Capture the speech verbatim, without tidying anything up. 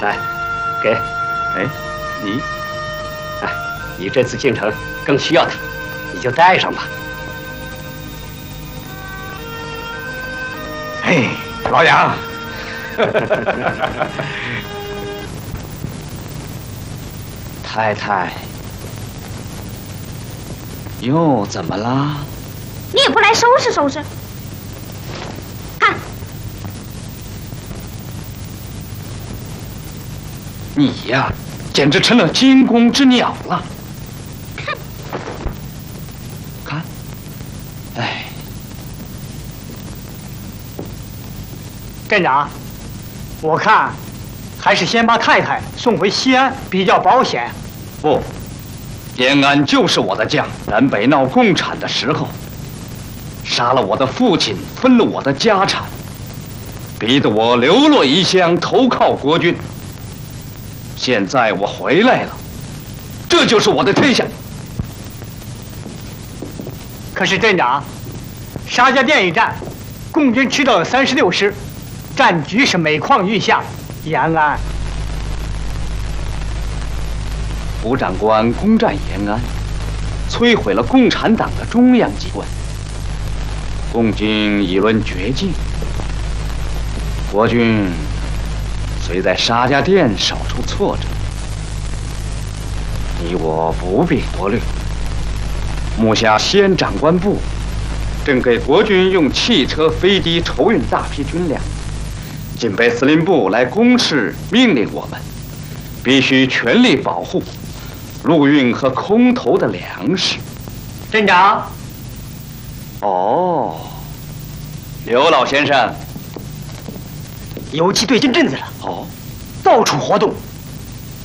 来，给， 哎，你， 哎，你这次进城更需要它，你就带上吧。 嘿，老杨， 太太，又怎么啦？ 你也不来收拾收拾？看， 你呀，简直成了惊弓之鸟了。 看， 看，哎， 镇长，我看还是先把太太送回西安比较保险。 不，延安就是我的家。南北闹共产的时候，杀了我的父亲，分了我的家产，逼得我流落异乡，投靠国军。现在我回来了，这就是我的天下。 可是镇长，沙家店一战，共军吃到了三十六师，战局是每况愈下。延安， 胡长官攻占延安，摧毁了共产党的中央机关，共军已沦绝境。国军虽在沙家店少受挫折，你我不必多虑。目下西安长官部正给国军用汽车、飞机筹运大批军粮。警备司令部来公示命令我们，必须全力保护陆运和空投的粮食。 镇长， 哦，刘老先生， 游击队进镇子了。 哦， 到处活动，